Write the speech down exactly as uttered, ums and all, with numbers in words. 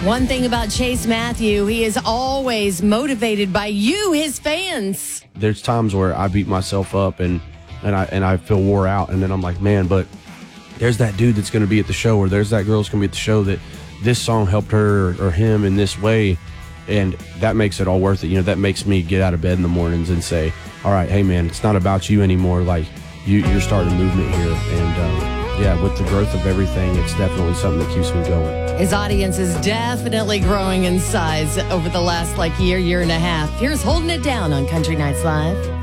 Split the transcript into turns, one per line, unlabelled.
One thing about Chase Matthew, he is always motivated by you, his fans.
There's times where I beat myself up and, and, I, and I feel wore out, and then I'm like, man, but there's that dude that's going to be at the show, or there's that girl that's going to be at the show that this song helped her or, or him in this way, and that makes it all worth it. You know, that makes me get out of bed in the mornings and say, all right, hey, man, it's not about you anymore. Like, you, you're starting a movement here, and um, yeah, with the growth of everything, it's definitely something that keeps me going.
His audience is definitely growing in size over the last, like, year, year and a half. Here's Holding It Down on Country Nights Live.